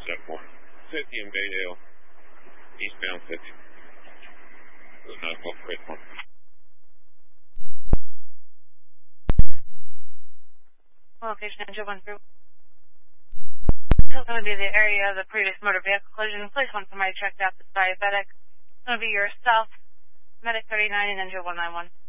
171. City and Baydale, eastbound 50. 9-1 Freight 1. Location Ninja 1 through. This is going to be the area of the previous motor vehicle collision. Please want somebody checked out this diabetic. It's going to be your South Medic 39 and Ninja 191.